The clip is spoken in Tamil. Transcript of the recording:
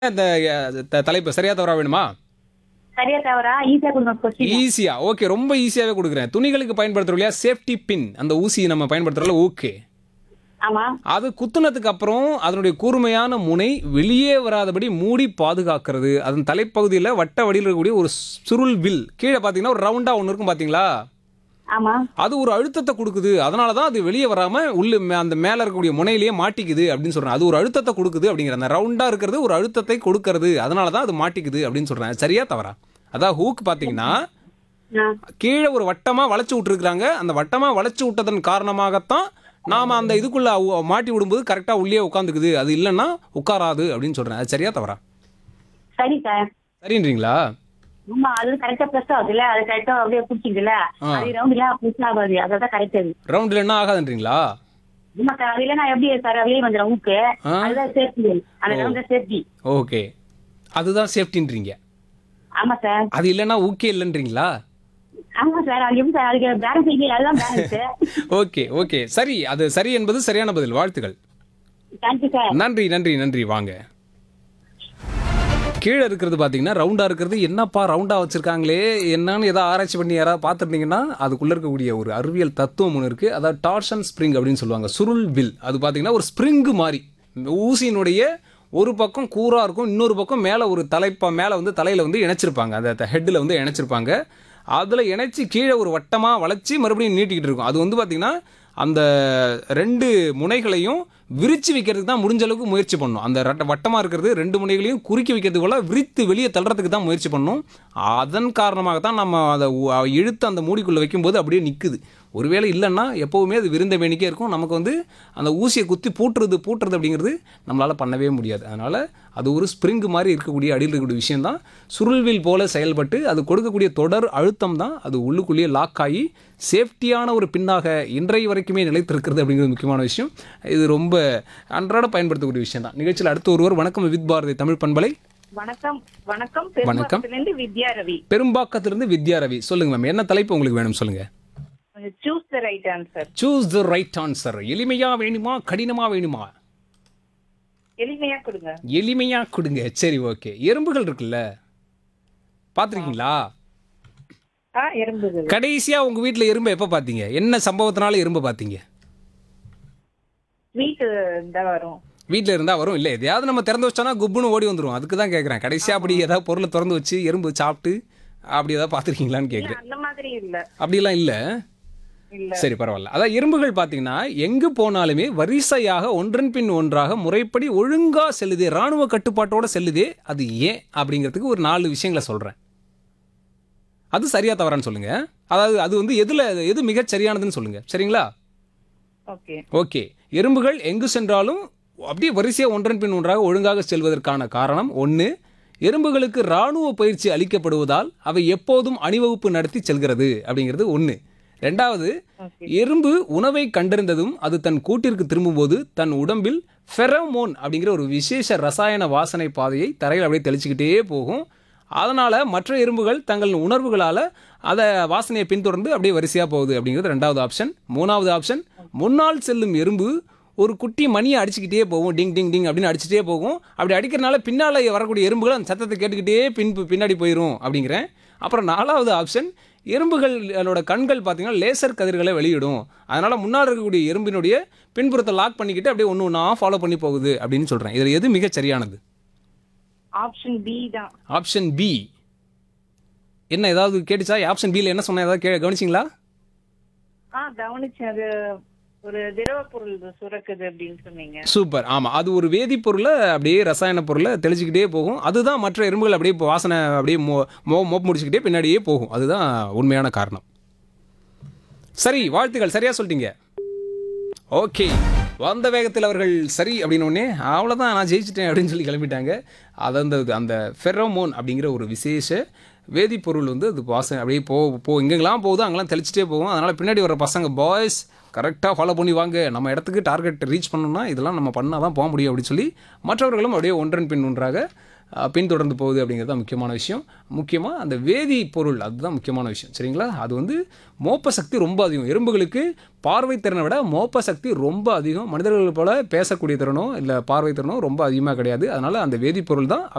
இந்த தலைப்பு சரியா தவறா வேணுமா? சரியா தவறா? ஈஸியா கொடுங்க கொஸ்டின். ஈஸியா. ஓகே, ரொம்ப ஈஸியாவே கொடுக்குறேன். துணிகளுக்கு பயன்படுத்துறோம் இல்லையா சேஃப்டி பின், அந்த ஊசி நம்ம பயன்படுத்துறோம்ல, ஓகே. ஆமா. அது குத்துனதுக்கு அப்புறம் அதனுடைய கூர்மையான முனை வெளியே வராதபடி மூடி பாதுகாக்கிறது. அதன் தலைப்பகுதியில் வட்ட வடிவில் இருக்கக்கூடிய ஒரு சுருள் வில், கீழே பார்த்தீங்கன்னா ஒரு ரவுண்டா ஒன்று இருக்கும் பார்த்தீங்களா, ஆமா. அது ஒரு அழுத்தத்தை கொடுக்குது. அதனால தான் அது வெளியே வராம அந்த மேல இருக்கக்கூடிய முனையிலேயே மாட்டிக்குது அப்படின்னு சொல்றேன். அது ஒரு அழுத்தத்தை கொடுக்குது அப்படிங்கிற, அந்த ரவுண்டா இருக்கிறது ஒரு அழுத்தத்தை கொடுக்கறது, அதனால தான் அது மாட்டிக்குது அப்படின்னு சொல்றேன். சரியா தவறா? அதான் ஹூக் பார்த்தீங்கன்னா ஆ. கீழே ஒரு வட்டமா வளைச்சு விட்டுருக்காங்க. அந்த வட்டமா வளைச்சு விட்டதன் காரணமாகத்தான் நாம அந்த இதுக்குள்ள மாட்டி விடும்போது கரெக்டா உள்ளே உட்காந்துக்குது. அது இல்லைன்னா உட்காராது அப்படின்னு சொல்றேன். அது சரியா தவறா? சரி சார். சரின்றீங்களா? ஆமா, அது கரெக்டா பிளஸ் ஆகுதுல்ல, அது கரெக்டா அப்படியே பிடிச்சிக்குதுல்ல, அது ரவுண்ட்ல பிளஸ் ஆகாது, அதான் கரெக்ட். அது ரவுண்டில் என்ன ஆகாதுன்றீங்களா? ஆமா சார். அது இல்லைன்னா எப்படி சார் வெளியே வந்துடும் ஊக்கு? ஆ. அதுதான் சேஃப்டி, அந்த ரவுண்ட் சேஃப்டி. ஓகே, அதுதான் சேஃப்டின்றீங்க. ஆமா சார். அது இல்லைன்னா ஊக்கே இல்லைன்றீங்களா? ஆமா சார். அது எப்படி சார்? அதுக்கு பேலன்ஸ் இல்லை, அதுதான் பேலன்ஸ். ஓகே ஓகே, சரி. அது சரி என்பது சரியான பதில். வாழ்த்துக்கள். Thank you sir. நன்றி நன்றி நன்றி. வாங்க. கீழே இருக்கிறது பார்த்தீங்கன்னா ரவுண்டாக இருக்கிறது, என்னப்பா ரவுண்டாக வச்சுருக்காங்களே என்னன்னு ஏதாவது ஆராய்ச்சி பண்ணி யாராவது பார்த்துருந்தீங்கன்னா அதுக்குள்ளே இருக்கக்கூடிய ஒரு அறிவியல் தத்துவம் ஒன்று இருக்குது. அதாவது டார்ஷன் ஸ்ப்ரிங் அப்படின்னு சொல்லுவாங்க. சுருள் வில். அது பார்த்தீங்கன்னா ஒரு ஸ்ப்ரிங்கு மாதிரி, ஊசியினுடைய ஒரு பக்கம் கூராக இருக்கும், இன்னொரு பக்கம் மேலே ஒரு மேலே வந்து தலையில் வந்து இணைச்சிருப்பாங்க, அந்த ஹெட்டில் வந்து இணைச்சிருப்பாங்க. அதில் இணைச்சி கீழே ஒரு வட்டமாக வளைச்சி மறுபடியும் நீட்டிக்கிட்டு இருக்கும். அது வந்து பார்த்திங்கன்னா அந்த ரெண்டு முனைகளையும் விரிச்சு வைக்கிறதுக்கு தான் முடிஞ்ச அளவுக்கு முயற்சி பண்ணணும். அந்த வட்டமாக இருக்கிறது ரெண்டு முனைகளையும் குறுக்கி வைக்கிறதுக்கு போல விரித்து வெளியே தள்ளுறதுக்கு தான் முயற்சி பண்ணணும். அதன் காரணமாக தான் நம்ம அதை இழுத்து அந்த மூடிக்குள்ளே வைக்கும்போது அப்படியே நிற்குது. ஒருவேளை இல்லைன்னா எப்போவுமே அது விருந்த வேணிக்கே இருக்கும். நமக்கு வந்து அந்த ஊசியை குத்தி பூட்டுறது அப்படிங்கிறது நம்மளால் பண்ணவே முடியாது. அதனால் அது ஒரு ஸ்ப்ரிங்கு மாதிரி இருக்கக்கூடிய அடியில் இருக்கக்கூடிய விஷயந்தான். சுருள்வில் போல செயல்பட்டு அது கொடுக்கக்கூடிய தொடர் அழுத்தம் தான் அது உள்ளுக்குள்ளேயே லாக் ஆகி சேஃப்டியான ஒரு பின்னாக இன்றைய வரைக்குமே நிலைத்திருக்கிறது அப்படிங்கிறது முக்கியமான விஷயம். இது ரொம்ப அன்றாட பயன்படுத்தக்கூடிய விஷயம் தான். நிகழ்ச்சியில் அடுத்த ஒருவர். வணக்கம் வித் பாரதி தமிழ் பண்பலை. வணக்கம். வணக்கம். வணக்கம். பெரும்பாக்கத்திலிருந்து வித்யா ரவி. பெரும்பாக்கத்திலிருந்து வித்யா ரவி. சொல்லுங்க மேம், என்ன தலைப்பு உங்களுக்கு வேணும்? சொல்லுங்க. Choose the right answer. Choose the right answer. எளிமையா வேணுமா கடினமா வேணுமா? எளிமையா கொடுங்க. எளிமையா கொடுங்க. சரி, ஓகே. எறும்புகள் இருக்குல்ல, பாத்திருக்கீங்களா? எறும்புகள். கடைசியா உங்க வீட்டுல எறும்பை எப்ப பாத்தீங்க? என்ன சம்பவத்தினால எறும்பை பாத்தீங்க? வீட்டு தான் வரும். வீட்டில் இருந்தால் வரும் இல்லை, எதையாவது நம்ம திறந்து வச்சோன்னா குப்புன்னு ஓடி வந்துடும். அதுக்கு தான் கேட்குறேன். கடைசியாக அப்படி ஏதாவது பொருளை திறந்து வச்சு எறும்பு சாப்பிட்டு அப்படி ஏதாவது பார்த்துருக்கீங்களான்னு கேட்குறேன். அந்த மாதிரி இல்ல. அப்படிலாம் இல்லை. சரி, பரவாயில்ல. அதான் எறும்புகள் பார்த்தீங்கன்னா எங்கு போனாலுமே வரிசையாக ஒன்றன் பின் ஒன்றாக முறைப்படி ஒழுங்காக செல்லுதே, இராணுவ கட்டுப்பாட்டோட செல்லுதே. அது ஏன் அப்படிங்கிறதுக்கு ஒரு 4 விஷயங்களை சொல்கிறேன். அது சரியா தவறான்னு சொல்லுங்க. அதாவது அது வந்து எது மிகச் சரியானதுன்னு சொல்லுங்க. சரிங்களா? ஓகே. ஓகே. எறும்புகள் எங்கு சென்றாலும் அப்படியே வரிசையாக ஒன்றன் பின் ஒன்றாக ஒழுங்காக செல்வதற்கான காரணம் 1, எறும்புகளுக்கு இராணுவ பயிற்சி அளிக்கப்படுவதால் அவை எப்போதும் அணிவகுப்பு நடத்தி செல்கிறது அப்படிங்கிறது 1. 2வது, எறும்பு உணவை கண்டறிந்ததும் அது தன் கூட்டிற்கு திரும்பும்போது தன் உடம்பில் ஃபெரோமோன் அப்படிங்கிற ஒரு விசேஷ ரசாயன வாசனை பாதையை தரையில் அப்படியே தெளிச்சுக்கிட்டே போகும். அதனால் மற்ற எறும்புகள் தங்கள் உணர்வுகளால் அதை வாசனையை பின்தொடர்ந்து அப்படியே வரிசையாக போகுது அப்படிங்கிறது 2வது ஆப்ஷன். 3வது ஆப்ஷன், முன்னால் செல்லும் எறும்பு ஒரு குட்டி மணியை அடிச்சுக்கிட்டே போகும், டிங் டிங் டிங் அப்படின்னு அடிச்சுட்டே போகும். அப்படி அடிக்கிறனால பின்னால் வரக்கூடிய எறும்புகள் அந்த சத்தத்தை கேட்டுக்கிட்டே பின்னாடி போயிடும் அப்படிங்கிறேன். அப்புறம் 4வது ஆப்ஷன், எறும்புகளோட கண்கள் பார்த்தீங்கன்னா லேசர் கதிர்களை வெளியிடும். அதனால் முன்னால் இருக்கக்கூடிய எறும்பினுடைய பின்புறத்தை லாக் பண்ணிக்கிட்டு அப்படியே ஒன்று ஒன்றா ஃபாலோ பண்ணி போகுது அப்படின்னு சொல்கிறேன். இதில் எது மிகச் சரியானது? ஆப்ஷன் பி தான். Option B. என்ன ஏதாவது கேட்டுச்சா? ஆப்ஷன் பியில் என்ன சொன்ன, ஏதாவது கவனிச்சிங்களா? கவனிச்சேன். அது ஒரு திரவ பொருள் சுரக்குது அப்படின்னு சொன்னீங்க. சூப்பர். ஆமாம், அது ஒரு வேதிப்பொருளை அப்படியே ரசாயன பொருளை தெளிச்சுக்கிட்டே போகும். அதுதான் மற்ற எறும்புகள் அப்படியே வாசனை அப்படியே மோப் முடிச்சுக்கிட்டே பின்னாடியே போகும். அதுதான் உண்மையான காரணம். சரி, வாழ்த்துக்கள், சரியா சொல்லிட்டீங்க. ஓகே, வந்த வேகத்தில் அவர்கள் சரி அப்படின்னு உடனே அவ்வளோதான் நான் ஜெயிச்சிட்டேன் அப்படின்னு சொல்லி கிளம்பிட்டாங்க. அது அந்த ஃபெரோமோன் அப்படிங்கிற ஒரு விசேஷ வேதிப்பொருள் வந்து அது வாசனை அப்படியே எங்கெங்கெல்லாம் போகுதோ அங்கெல்லாம் தெளிச்சிட்டே போகும். அதனால் பின்னாடி வர பசங்க பாய்ஸ் கரெக்டாக ஃபாலோ பண்ணி வாங்க, நம்ம இடத்துக்கு டார்கெட் ரீச் பண்ணணும்னா இதெல்லாம் நம்ம பண்ணால் தான் போக முடியும் அப்படின்னு சொல்லி மற்றவர்களும் அப்படியே ஒன்றன் பின் ஒன்றாக பின்தொடர்ந்து போகுது அப்படிங்கிறது தான் முக்கியமான விஷயம். முக்கியமாக அந்த வேதிப்பொருள் அதுதான் முக்கியமான விஷயம். சரிங்களா? அது வந்து மோப்ப சக்தி ரொம்ப அதிகம். எறும்புகளுக்கு பார்வை திறனை விட மோப்ப சக்தி ரொம்ப அதிகம். மனிதர்கள் போல பேசக்கூடிய திறனோ இல்லை பார்வை திறனோ ரொம்ப அதிகமாக கிடையாது. அதனால் அந்த வேதிப்பொருள் தான்